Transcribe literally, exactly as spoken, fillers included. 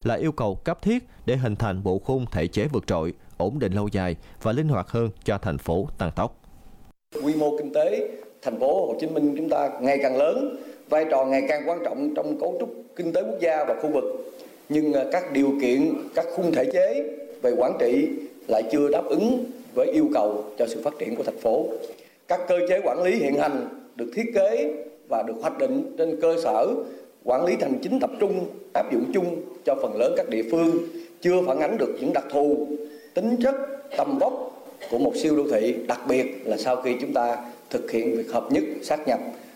là yêu cầu cấp thiết để hình thành bộ khung thể chế vượt trội, ổn định lâu dài và linh hoạt hơn cho thành phố tăng tốc. Quy mô kinh tế thành phố Hồ Chí Minh chúng ta ngày càng lớn, vai trò ngày càng quan trọng trong cấu trúc kinh tế quốc gia và khu vực. Nhưng các điều kiện, các khung thể chế về quản trị lại chưa đáp ứng với yêu cầu cho sự phát triển của thành phố. Các cơ chế quản lý hiện hành được thiết kế và được hoạch định trên cơ sở quản lý hành chính tập trung, áp dụng chung cho phần lớn các địa phương, chưa phản ánh được những đặc thù, tính chất, tầm vóc của một siêu đô thị, đặc biệt là sau khi chúng ta thực hiện việc hợp nhất, sát nhập